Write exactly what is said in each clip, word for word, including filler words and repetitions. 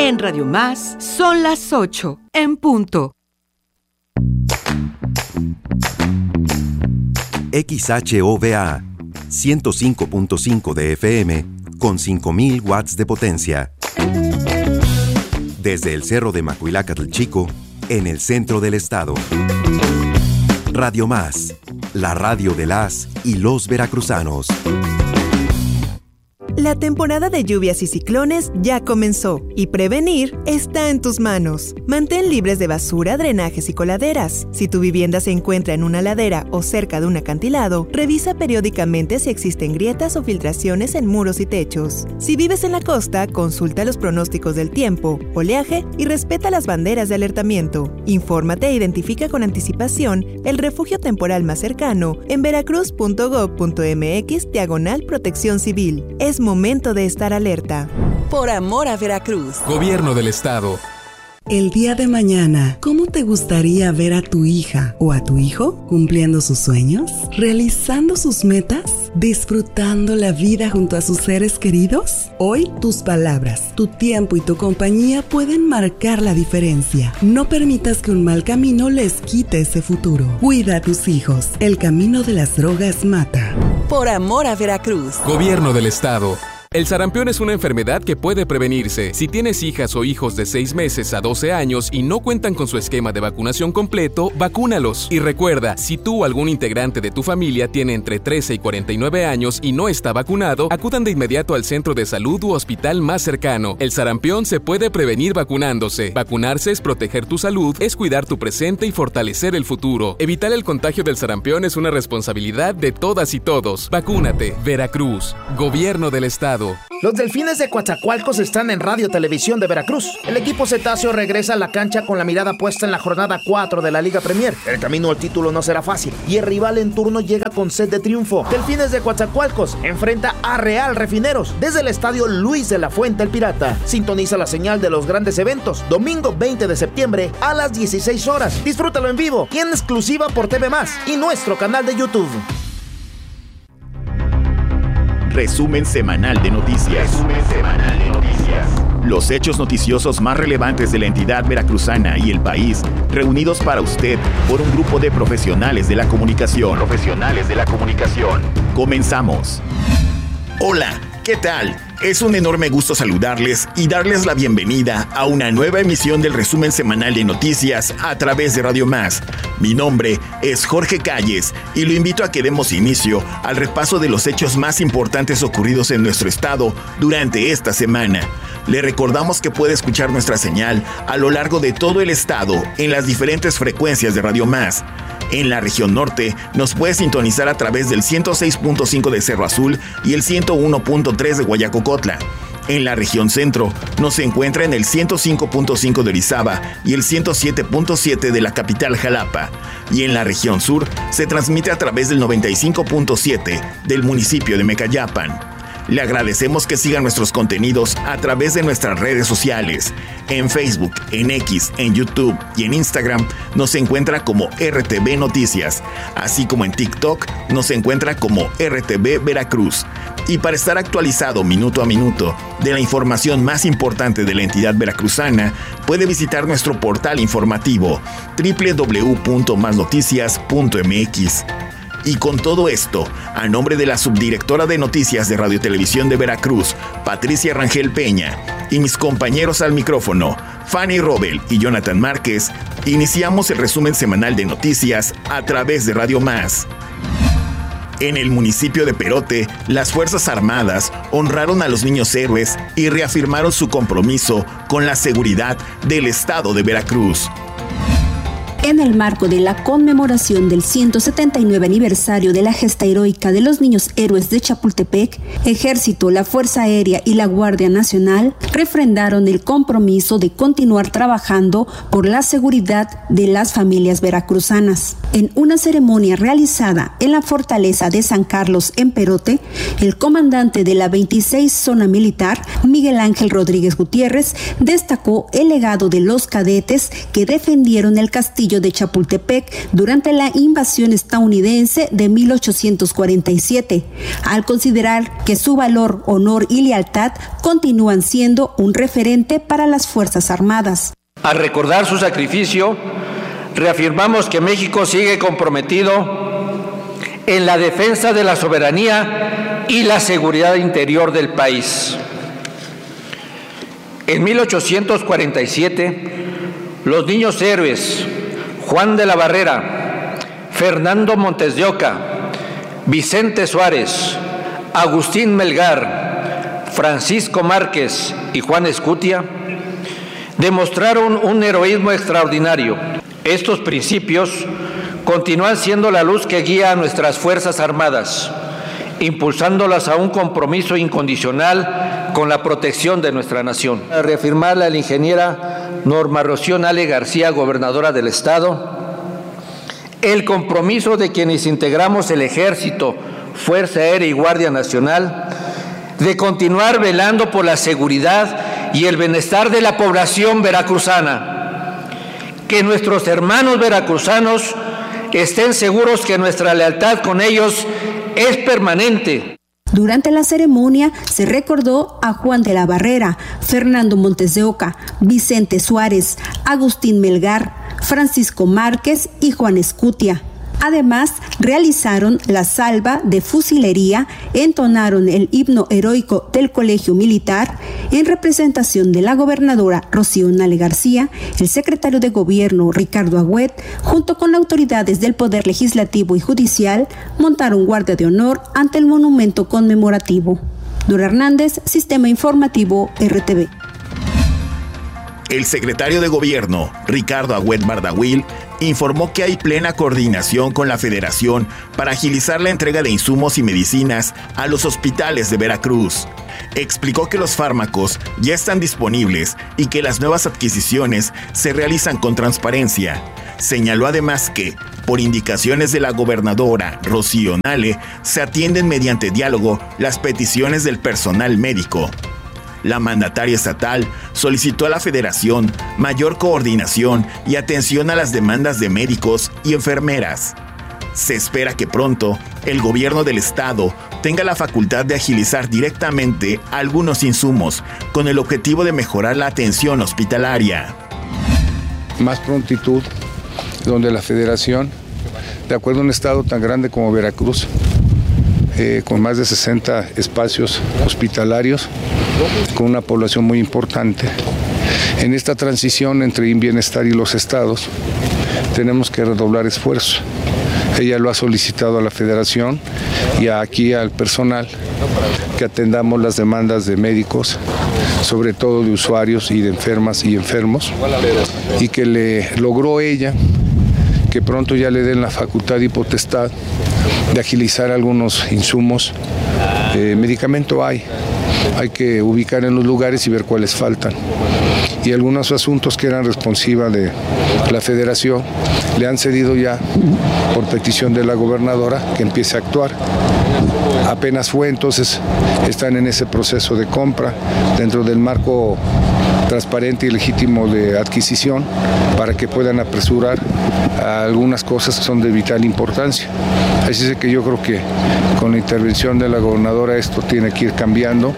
En Radio Más son las ocho, en punto. X H O V A, ciento cinco punto cinco de F M, con cinco mil watts de potencia. Desde el Cerro de Macuilácatl Chico, en el centro del estado. Radio Más, la radio de las y los veracruzanos. La temporada de lluvias y ciclones ya comenzó y prevenir está en tus manos. Mantén libres de basura, drenajes y coladeras. Si tu vivienda se encuentra en una ladera o cerca de un acantilado, revisa periódicamente si existen grietas o filtraciones en muros y techos. Si vives en la costa, consulta los pronósticos del tiempo, oleaje y respeta las banderas de alertamiento. Infórmate e identifica con anticipación el refugio temporal más cercano en veracruz punto gob punto mx diagonal protección civil. Es momento de estar alerta. Por amor a Veracruz. Gobierno del Estado. El día de mañana, ¿cómo te gustaría ver a tu hija o a tu hijo cumpliendo sus sueños, realizando sus metas, disfrutando la vida junto a sus seres queridos? Hoy, tus palabras, tu tiempo y tu compañía pueden marcar la diferencia. No permitas que un mal camino les quite ese futuro. Cuida a tus hijos. El camino de las drogas mata. Por amor a Veracruz. Gobierno del Estado. El sarampión es una enfermedad que puede prevenirse. Si tienes hijas o hijos de seis meses a doce años y no cuentan con su esquema de vacunación completo, vacúnalos. Y recuerda, si tú o algún integrante de tu familia tiene entre trece y cuarenta y nueve años y no está vacunado, acudan de inmediato al centro de salud u hospital más cercano. El sarampión se puede prevenir vacunándose. Vacunarse es proteger tu salud, es cuidar tu presente y fortalecer el futuro. Evitar el contagio del sarampión es una responsabilidad de todas y todos. Vacúnate. Veracruz. Gobierno del Estado. Los Delfines de Coatzacoalcos están en Radio Televisión de Veracruz. El equipo cetáceo regresa a la cancha con la mirada puesta en la jornada cuatro de la Liga Premier. El camino al título no será fácil y el rival en turno llega con sed de triunfo. Delfines de Coatzacoalcos enfrenta a Real Refineros desde el estadio Luis de la Fuente el Pirata. Sintoniza la señal de los grandes eventos, domingo veinte de septiembre a las dieciséis horas. Disfrútalo en vivo y en exclusiva por T V Más y nuestro canal de YouTube. Resumen semanal de noticias. Resumen semanal de noticias. Los hechos noticiosos más relevantes de la entidad veracruzana y el país, reunidos para usted por un grupo de profesionales de la comunicación. Profesionales de la comunicación. Comenzamos. Hola, ¿qué tal? Es un enorme gusto saludarles y darles la bienvenida a una nueva emisión del resumen semanal de noticias a través de Radio Más. Mi nombre es Jorge Calles y lo invito a que demos inicio al repaso de los hechos más importantes ocurridos en nuestro estado durante esta semana. Le recordamos que puede escuchar nuestra señal a lo largo de todo el estado en las diferentes frecuencias de Radio Más. En la región norte nos puede sintonizar a través del ciento seis punto cinco de Cerro Azul y el ciento uno punto tres de Guayacocotla. En la región centro nos encuentra en el ciento cinco punto cinco de Orizaba y el ciento siete punto siete de la capital Jalapa. Y en la región sur se transmite a través del noventa y cinco punto siete del municipio de Mecayapan. Le agradecemos que sigan nuestros contenidos a través de nuestras redes sociales. En Facebook, en X, en YouTube y en Instagram nos encuentra como R T V Noticias, así como en TikTok nos encuentra como R T V Veracruz. Y para estar actualizado minuto a minuto de la información más importante de la entidad veracruzana, puede visitar nuestro portal informativo doble u doble u doble u punto más noticias punto m x. Y con todo esto, a nombre de la subdirectora de Noticias de Radio Televisión de Veracruz, Patricia Rangel Peña, y mis compañeros al micrófono, Fanny Robel y Jonathan Márquez, iniciamos el resumen semanal de noticias a través de Radio Más. En el municipio de Perote, las Fuerzas Armadas honraron a los niños héroes y reafirmaron su compromiso con la seguridad del estado de Veracruz. En el marco de la conmemoración del ciento setenta y nueve aniversario de la gesta heroica de los niños héroes de Chapultepec, Ejército, la Fuerza Aérea y la Guardia Nacional refrendaron el compromiso de continuar trabajando por la seguridad de las familias veracruzanas. En una ceremonia realizada en la Fortaleza de San Carlos en Perote, el comandante de la veintiséis Zona Militar, Miguel Ángel Rodríguez Gutiérrez, destacó el legado de los cadetes que defendieron el castillo castillo de Chapultepec durante la invasión estadounidense de mil ochocientos cuarenta y siete, al considerar que su valor, honor y lealtad continúan siendo un referente para las Fuerzas Armadas. Al recordar su sacrificio, reafirmamos que México sigue comprometido en la defensa de la soberanía y la seguridad interior del país. En mil ochocientos cuarenta y siete, los niños héroes Juan de la Barrera, Fernando Montes de Oca, Vicente Suárez, Agustín Melgar, Francisco Márquez y Juan Escutia demostraron un heroísmo extraordinario. Estos principios continúan siendo la luz que guía a nuestras Fuerzas Armadas, impulsándolas a un compromiso incondicional con la protección de nuestra nación. A reafirmarle a la ingeniera Norma Rocío Nale García, gobernadora del Estado, el compromiso de quienes integramos el Ejército, Fuerza Aérea y Guardia Nacional, de continuar velando por la seguridad y el bienestar de la población veracruzana. Que nuestros hermanos veracruzanos estén seguros que nuestra lealtad con ellos es permanente. Durante la ceremonia se recordó a Juan de la Barrera, Fernando Montes de Oca, Vicente Suárez, Agustín Melgar, Francisco Márquez y Juan Escutia. Además, realizaron la salva de fusilería, entonaron el himno heroico del Colegio Militar en representación de la gobernadora Rocío Nale García, el secretario de Gobierno Ricardo Agüed, junto con autoridades del Poder Legislativo y Judicial, montaron guardia de honor ante el monumento conmemorativo. Nora Hernández, Sistema Informativo R T V. El secretario de Gobierno, Ricardo Agüed Bardahuil, informó que hay plena coordinación con la Federación para agilizar la entrega de insumos y medicinas a los hospitales de Veracruz. Explicó que los fármacos ya están disponibles y que las nuevas adquisiciones se realizan con transparencia. Señaló además que, por indicaciones de la gobernadora Rocío Nale, se atienden mediante diálogo las peticiones del personal médico. La mandataria estatal solicitó a la Federación mayor coordinación y atención a las demandas de médicos y enfermeras. Se espera que pronto el gobierno del estado tenga la facultad de agilizar directamente algunos insumos con el objetivo de mejorar la atención hospitalaria. Más prontitud, donde la Federación, de acuerdo a un estado tan grande como Veracruz, eh, con más de sesenta espacios hospitalarios, con una población muy importante. En esta transición entre Inbienestar y los estados, tenemos que redoblar esfuerzos. Ella lo ha solicitado a la Federación y aquí al personal, que atendamos las demandas de médicos, sobre todo de usuarios y de enfermas y enfermos, y que le logró ella que pronto ya le den la facultad y potestad de agilizar algunos insumos. Eh, medicamento hay, hay que ubicar en los lugares y ver cuáles faltan. Y algunos asuntos que eran responsiva de la Federación le han cedido ya, por petición de la gobernadora, que empiece a actuar. Apenas fue, entonces están en ese proceso de compra dentro del marco transparente y legítimo de adquisición para que puedan apresurar a algunas cosas que son de vital importancia. Así es que yo creo que con la intervención de la gobernadora esto tiene que ir cambiando.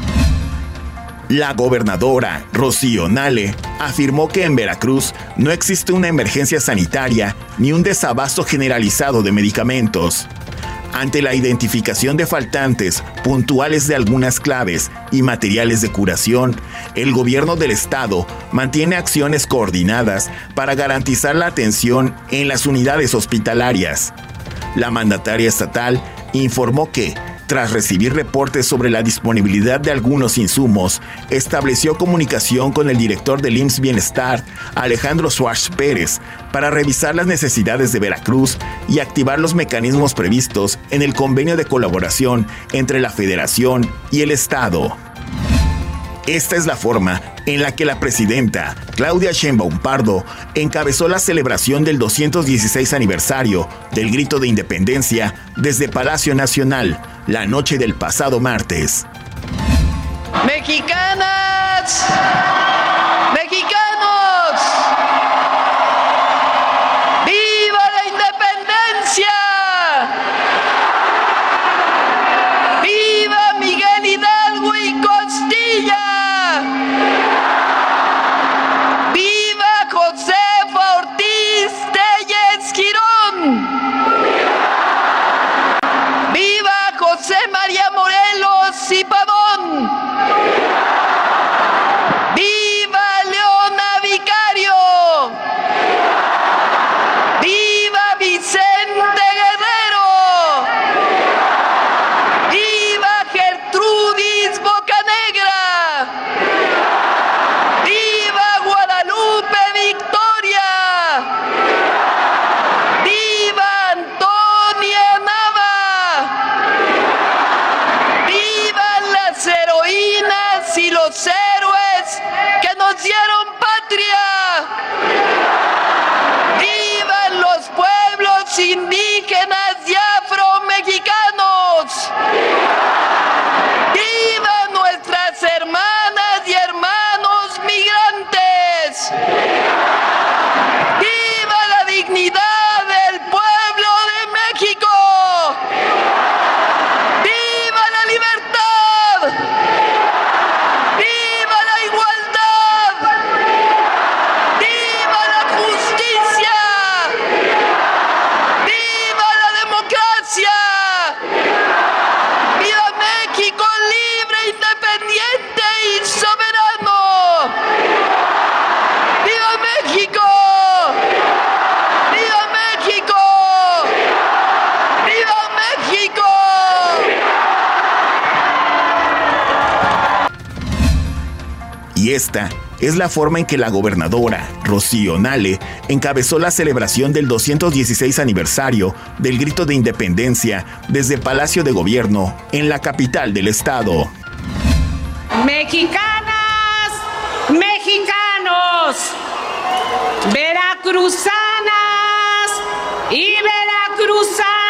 La gobernadora Rocío Nale afirmó que en Veracruz no existe una emergencia sanitaria ni un desabasto generalizado de medicamentos. Ante la identificación de faltantes puntuales de algunas claves y materiales de curación, el gobierno del estado mantiene acciones coordinadas para garantizar la atención en las unidades hospitalarias. La mandataria estatal informó que, tras recibir reportes sobre la disponibilidad de algunos insumos, estableció comunicación con el director del I M S S Bienestar, Alejandro Suárez Pérez, para revisar las necesidades de Veracruz y activar los mecanismos previstos en el convenio de colaboración entre la Federación y el Estado. Esta es la forma en la que la presidenta Claudia Sheinbaum Pardo encabezó la celebración del doscientos dieciséis aniversario del Grito de Independencia desde Palacio Nacional, la noche del pasado martes. ¡Mexicanas! ¡Mexicanos! los héroes que nos dieron patria. ¡Vivan los pueblos indígenas y afromexicanos! ¡Vivan nuestras hermanas y hermanos migrantes! ¡Viva la dignidad del pueblo de México! ¡Viva la libertad! ¡Viva la igualdad! ¡Viva la justicia! ¡Viva la democracia! ¡Viva México libre, independiente y soberano! ¡Viva México! ¡Viva México! ¡Viva México! Y esta es la forma en que la gobernadora, Rocío Nale, encabezó la celebración del doscientos dieciséis aniversario del Grito de Independencia desde Palacio de Gobierno en la capital del estado. Mexicanas, mexicanos, veracruzanas y veracruzanos.